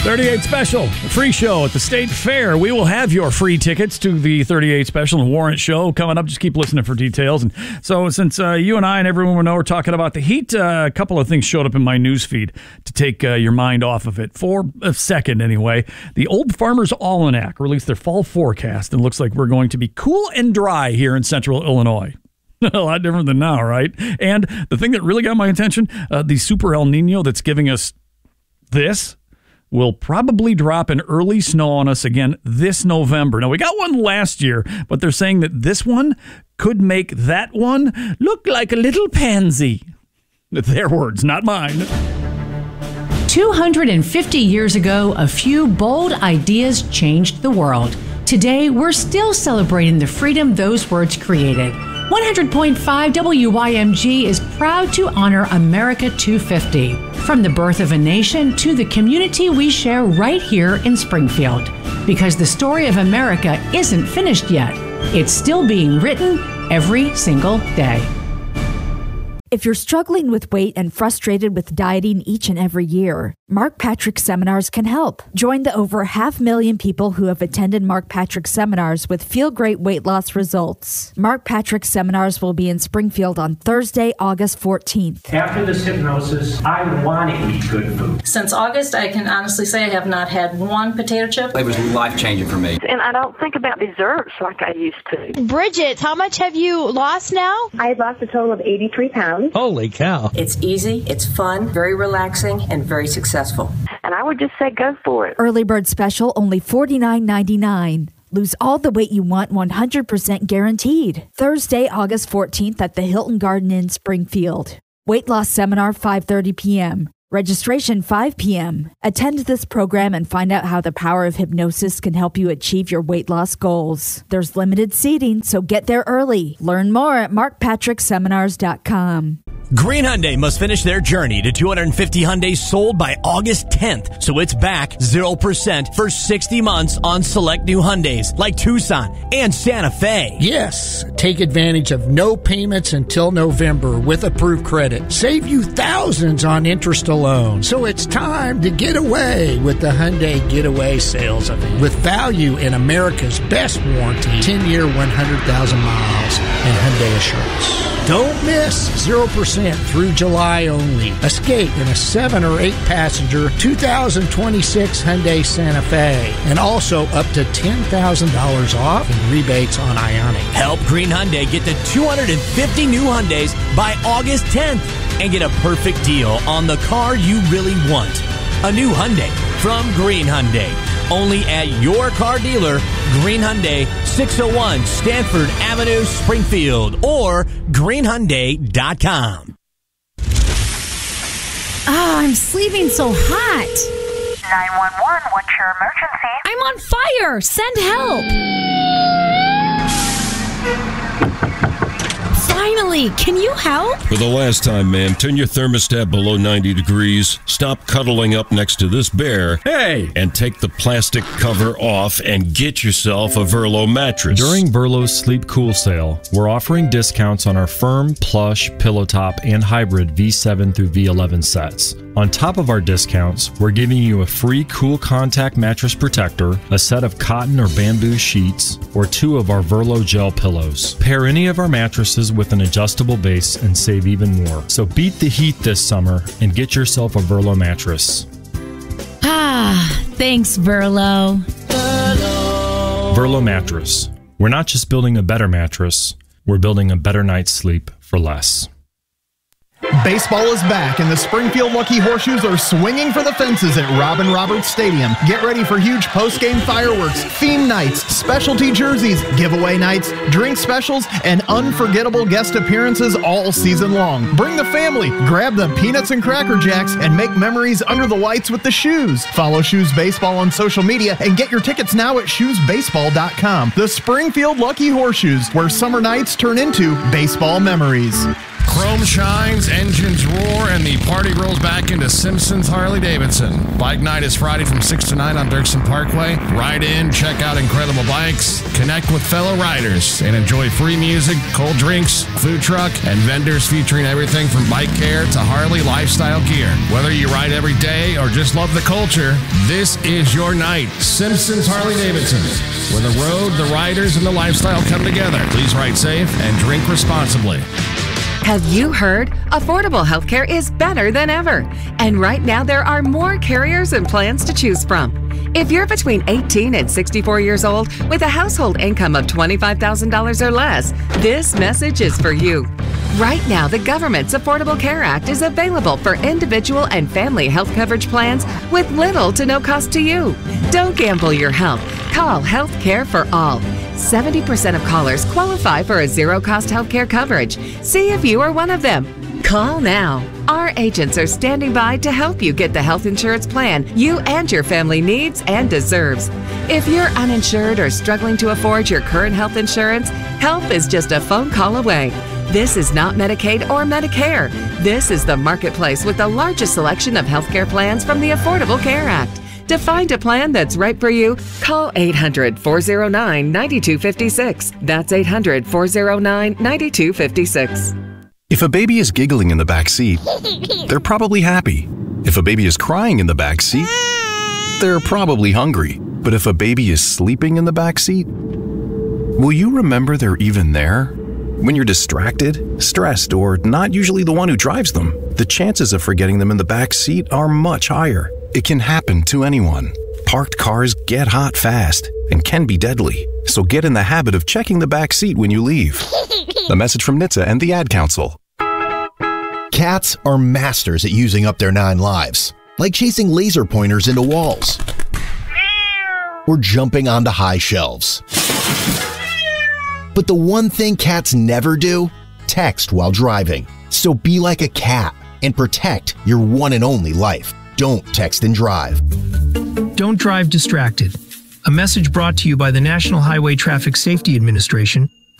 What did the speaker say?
38 Special, a free show at the State Fair. We will have your free tickets to the 38 Special and Warrant Show coming up. Just keep listening for details. And so since you and I and everyone we know are talking about the heat, a couple of things showed up in my news feed to take your mind off of it. For a second, anyway. The Old Farmer's Almanac released their fall forecast, and looks like we're going to be cool and dry here in central Illinois. A lot different than now, right? And the thing that really got my attention, the Super El Nino that's giving us this will probably drop an early snow on us again this November. Now, we got one last year, but they're saying that this one could make that one look like a little pansy. Their words, not mine. 250 years ago, a few bold ideas changed the world. Today, we're still celebrating the freedom those words created. 100.5 WYMG is proud to honor America 250. From the birth of a nation to the community we share right here in Springfield. Because the story of America isn't finished yet. It's still being written every single day. If you're struggling with weight and frustrated with dieting each and every year, Mark Patrick Seminars can help. Join the over 500,000 people who have attended Mark Patrick Seminars with Feel Great weight loss results. Mark Patrick Seminars will be in Springfield on Thursday, August 14th. After this hypnosis, I want to eat good food. Since August, I can honestly say I have not had one potato chip. It was life-changing for me. And I don't think about desserts like I used to. Bridget, how much have you lost now? I lost a total of 83 pounds. Holy cow. It's easy, it's fun, very relaxing, and very successful. And I would just say go for it. Early bird special, only $49.99. Lose all the weight you want, 100% guaranteed. Thursday, August 14th at the Hilton Garden Inn, Springfield. Weight loss seminar, 5:30 p.m. Registration, 5 p.m. Attend this program and find out how the power of hypnosis can help you achieve your weight loss goals. There's limited seating, so get there early. Learn more at markpatrickseminars.com. Green Hyundai must finish their journey to 250 Hyundais sold by August 10th, so it's back 0% for 60 months on select new Hyundais like Tucson and Santa Fe. Yes, take advantage of no payments until November with approved credit. Save you thousands on interest alone. So it's time to get away with the Hyundai Getaway Sales Event. With value in America's best warranty, 10-year, 100,000 miles, and Hyundai Assurance. Don't miss 0% through July only. Escape in a 7 or 8 passenger 2026 Hyundai Santa Fe. And also up to $10,000 off in rebates on Ioniq. Help Green Hyundai get to 250 new Hyundais by August 10th and get a perfect deal on the car you really want. A new Hyundai from Green Hyundai. Only at your car dealer, Green Hyundai, 601 Stanford Avenue, Springfield, or greenhyundai.com. Oh, I'm sleeping so hot. 911, what's your emergency? I'm on fire. Send help. Finally, can you help? For the last time, ma'am, turn your thermostat below 90 degrees, stop cuddling up next to this bear, and take the plastic cover off and get yourself a Verlo mattress. During Verlo's Sleep Cool sale, we're offering discounts on our firm, plush, pillow top, and hybrid V7 through V11 sets. On top of our discounts, we're giving you a free Cool Contact mattress protector, a set of cotton or bamboo sheets, or 2 of our Verlo gel pillows. Pair any of our mattresses with an adjustable base and save even more. So beat the heat this summer and get yourself a Verlo mattress. Ah, thanks, Verlo. Verlo Mattress. We're not just building a better mattress, we're building a better night's sleep for less. Baseball is back, and the Springfield Lucky Horseshoes are swinging for the fences at Robin Roberts Stadium. Get ready for huge post-game fireworks, theme nights, specialty jerseys, giveaway nights, drink specials, and unforgettable guest appearances all season long. Bring the family, grab the peanuts and Cracker Jacks, and make memories under the lights with the Shoes. Follow Shoes Baseball on social media and get your tickets now at shoesbaseball.com. The Springfield Lucky Horseshoes, where summer nights turn into baseball memories. Chrome shines, engines roar, and the party rolls back into Simpson's Harley-Davidson. Bike night is Friday from 6 to 9 on Dirksen Parkway. Ride in, check out incredible bikes, connect with fellow riders, and enjoy free music, cold drinks, food truck, and vendors featuring everything from bike care to Harley lifestyle gear. Whether you ride every day or just love the culture, this is your night. Simpson's Harley-Davidson, where the road, the riders, and the lifestyle come together. Please ride safe and drink responsibly. Have you heard? Affordable healthcare is better than ever. And right now there are more carriers and plans to choose from. If you're between 18 and 64 years old with a household income of $25,000 or less, this message is for you. Right now, the government's Affordable Care Act is available for individual and family health coverage plans with little to no cost to you. Don't gamble your health. Call Health Care for All. 70% of callers qualify for a zero-cost health care coverage. See if you are one of them. Call now. Our agents are standing by to help you get the health insurance plan you and your family needs and deserves. If you're uninsured or struggling to afford your current health insurance, help is just a phone call away. This is not Medicaid or Medicare. This is the marketplace with the largest selection of healthcare plans from the Affordable Care Act. To find a plan that's right for you, call 800-409-9256. That's 800-409-9256. If a baby is giggling in the back seat, they're probably happy. If a baby is crying in the back seat, they're probably hungry. But if a baby is sleeping in the back seat, will you remember they're even there? When you're distracted, stressed, or not usually the one who drives them, the chances of forgetting them in the back seat are much higher. It can happen to anyone. Parked cars get hot fast and can be deadly. So get in the habit of checking the back seat when you leave. A message from NHTSA and the Ad Council. Cats are masters at using up their 9 lives, like chasing laser pointers into walls or jumping onto high shelves. But the one thing cats never do, text while driving. So be like a cat and protect your one and only life. Don't text and drive. Don't drive distracted. A message brought to you by the National Highway Traffic Safety Administration